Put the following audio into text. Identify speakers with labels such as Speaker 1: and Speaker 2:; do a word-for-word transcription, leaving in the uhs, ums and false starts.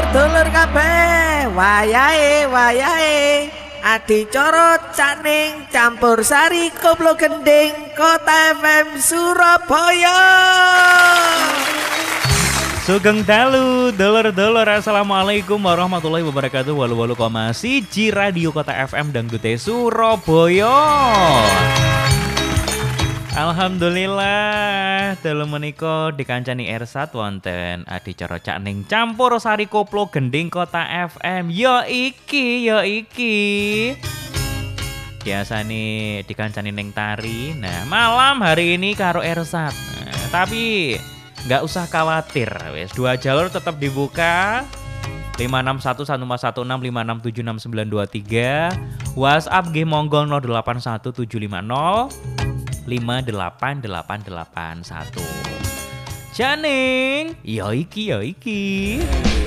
Speaker 1: Dulur kabeh, wayahe wayahe adicara Caning Campur Sari Koplo Gending Kota F M Surabaya.
Speaker 2: Sugeng dalu, dulur-dulur, assalamualaikum warahmatullahi wabarakatuh. Walu-walu koma siji Radio Kota F M Dangdute Surabaya. Alhamdulillah, dalu menika dikancani Ersat wonten adicara Caning Campur Sari Koplo Gending Kota F M. Yo iki, yo iki. Biasane dikancani ning tari. Nah, malam hari ini karo Ersat. Nah, tapi nggak usah khawatir, wes dua jalur tetap dibuka. Lima enam satu satu empat satu enam lima enam tujuh enam sembilan dua tiga. WhatsApp G monggo nol delapan satu tujuh lima nol lima delapan delapan delapan satu. Caning, yo iki yo iki.